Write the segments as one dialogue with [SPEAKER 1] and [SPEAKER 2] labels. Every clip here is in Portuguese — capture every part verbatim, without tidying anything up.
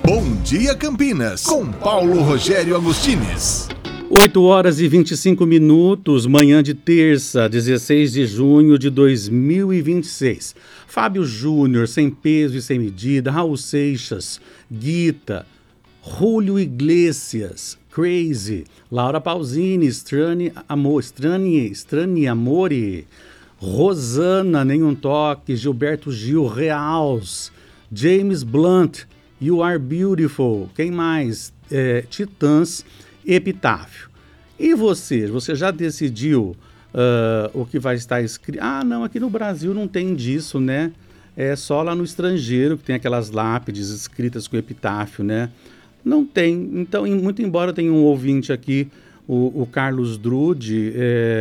[SPEAKER 1] Bom Dia Campinas, com Paulo Rogério Agostines.
[SPEAKER 2] oito horas e vinte e cinco minutos, manhã de terça, dezesseis de junho de dois mil e vinte e seis. Fábio Júnior, Sem Peso e Sem Medida, Raul Seixas, Guita, Julio Iglesias, Crazy, Laura Pausini, Strani Amor, Strani, Strani Amore, Rosana, Nenhum Toque, Gilberto Gil, Reals, James Blunt, You Are Beautiful, quem mais? É, Titãs, Epitáfio. E você? Você já decidiu uh, o que vai estar escrito? Ah, não, aqui no Brasil não tem disso, né? É só lá no estrangeiro que tem aquelas lápides escritas com epitáfio, né? Não tem. Então, muito embora tenha um ouvinte aqui, o, o Carlos Drude,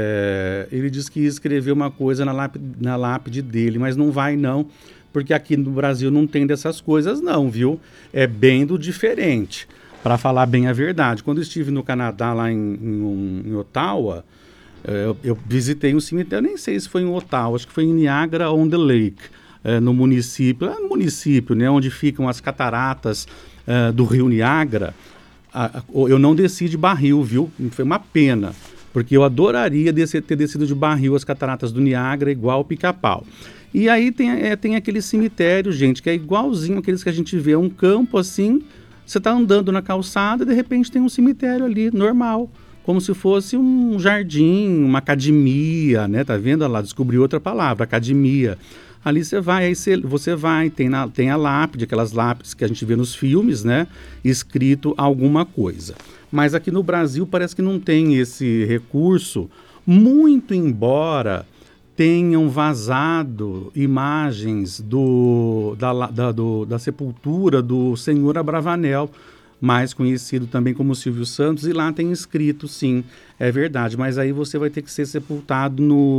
[SPEAKER 2] é, ele diz que ia escrever uma coisa na lápide, na lápide dele, mas não vai não, porque aqui no Brasil não tem dessas coisas não, viu? É bem do diferente. Para falar bem a verdade, quando eu estive no Canadá, lá em, em, em Ottawa, eu, eu visitei um cemitério, nem sei se foi em Ottawa, acho que foi em Niagara-on-the-Lake, é, no município, é no município, né, onde ficam as cataratas é, do rio Niagara. A, a, eu não desci de barril, viu? Foi uma pena, porque eu adoraria descer, ter descido de barril as cataratas do Niagara, igual o Pica-Pau. E aí tem, é, tem aquele cemitério, gente, que é igualzinho aqueles que a gente vê, um campo assim. Você está andando na calçada e de repente tem um cemitério ali, normal, como se fosse um jardim, uma academia, né? Tá vendo? Olha lá, descobri outra palavra, academia. Ali você vai, aí você, você vai, tem, na, tem a lápide, aquelas lápides que a gente vê nos filmes, né? Escrito alguma coisa. Mas aqui no Brasil parece que não tem esse recurso, muito embora tenham vazado imagens do, da, da, do, da sepultura do senhor Abravanel, mais conhecido também como Silvio Santos, e lá tem escrito, sim, é verdade, mas aí você vai ter que ser sepultado no